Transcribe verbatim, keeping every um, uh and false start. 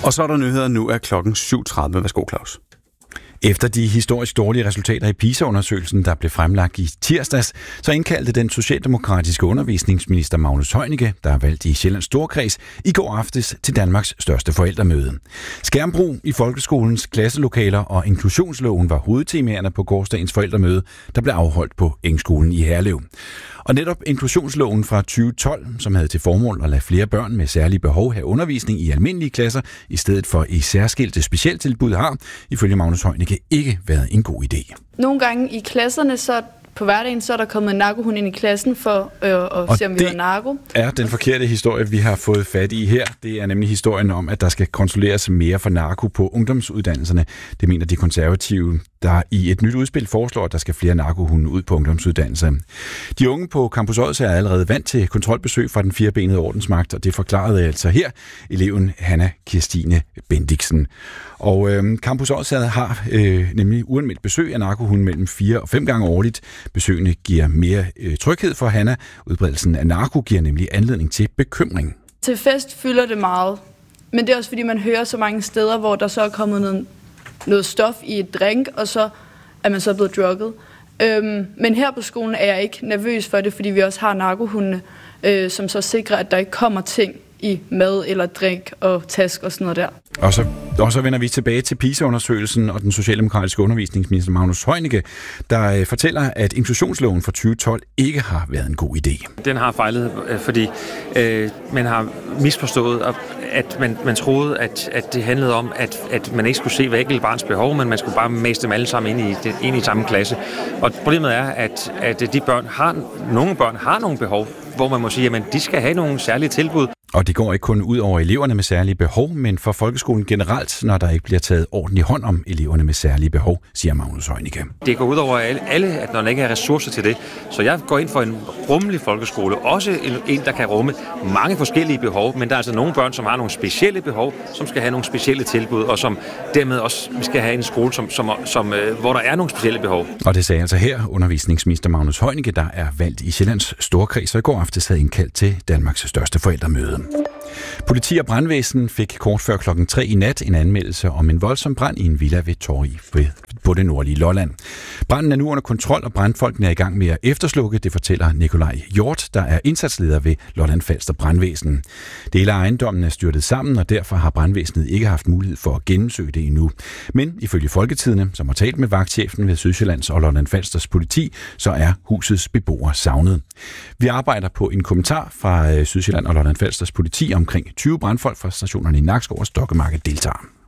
Og så er der nyheder nu af klokken syv tredive. Værsgo, Claus. Efter de historisk dårlige resultater i PISA-undersøgelsen, der blev fremlagt i tirsdags, så indkaldte den socialdemokratiske undervisningsminister Magnus Heunicke, der er valgt i Sjællands Storkreds, i går aftes til Danmarks største forældremøde. Skærmbrug i folkeskolens klasselokaler og inklusionsloven var hovedtemaerne på gårsdagens forældremøde, der blev afholdt på Engskolen i Herlev. Og netop inklusionsloven fra tyve tolv, som havde til formål at lade flere børn med særlige behov have undervisning i almindelige klasser, i stedet for i særskilte specialtilbud, har, ifølge Magnus Heunicke, ikke været en god idé. Nogle gange i klasserne, så på hverdagen, så er der kommet en narkohund ind i klassen for øh, at og se, om vi har narko. Er den forkerte historie, vi har fået fat i her. Det er nemlig historien om, at der skal kontrolleres mere for narko på ungdomsuddannelserne. Det mener de konservative, der i et nyt udspil foreslår, at der skal flere narkohunde ud på ungdomsuddannelser. De unge på Campus Odsherred er allerede vant til kontrolbesøg fra den firebenede ordensmagt, og det forklarede altså her eleven Hanna Kirstine Bendiksen. Og øh, Campus Odsherred har øh, nemlig uanmeldt besøg af narkohunden mellem fire og fem gange årligt. Besøgene giver mere øh, tryghed for Hanna. Udbredelsen af narko giver nemlig anledning til bekymring. Til fest fylder det meget, men det er også fordi, man hører så mange steder, hvor der så er kommet noget, noget stof i et drink, og så er man så blevet drugget. Øhm, men her på skolen er jeg ikke nervøs for det, fordi vi også har narkohundene, øh, som så sikrer, at der ikke kommer ting i mad eller drink og task og sådan noget der. Og så, og så vender vi tilbage til PISA-undersøgelsen og den socialdemokratiske undervisningsminister Magnus Heunicke, der øh, fortæller, at inklusionsloven fra tyve tolv ikke har været en god idé. Den har fejlet, fordi øh, man har misforstået, at man, man troede, at, at det handlede om, at, at man ikke skulle se hver enkelt barns behov, men man skulle bare mase dem alle sammen ind i, ind i samme klasse. Og problemet er, at, at de børn har, nogle børn har nogle behov, hvor man må sige, at de skal have nogle særlige tilbud. Og det går ikke kun ud over eleverne med særlige behov, men for folkeskolen generelt, når der ikke bliver taget ordentlig hånd om eleverne med særlige behov, siger Magnus Heunicke. Det går ud over alle, at når der ikke er ressourcer til det. Så jeg går ind for en rummelig folkeskole, også en, der kan rumme mange forskellige behov, men der er altså nogle børn, som har nogle specielle behov, som skal have nogle specielle tilbud, og som dermed også skal have en skole, som, som, som, hvor der er nogle specielle behov. Og det sagde altså her undervisningsminister Magnus Heunicke, der er valgt i Sjællands Storkreds, og i går aftes havde indkaldt til Danmarks største forældremøde. Politi og brandvæsen fik kort før klokken tre i nat en anmeldelse om en voldsom brand i en villa ved Torrig på det nordlige Lolland. Branden er nu under kontrol, og brandfolkene er i gang med at efterslukke, det fortæller Nikolaj Hjort, der er indsatsleder ved Lolland Falster Brandvæsen. Dele af ejendommen er styrtet sammen, og derfor har brandvæsenet ikke haft mulighed for at gennemsøge det endnu. Men ifølge Folketidene, som har talt med vagtchefen ved Sydsjællands og Lolland Falsters politi, så er husets beboere savnet. Vi arbejder på en kommentar fra Sydsjælland og Lolland Falsters politi. Omkring tyve brandfolk fra stationerne i Nakskov og Stokkemarke deltager.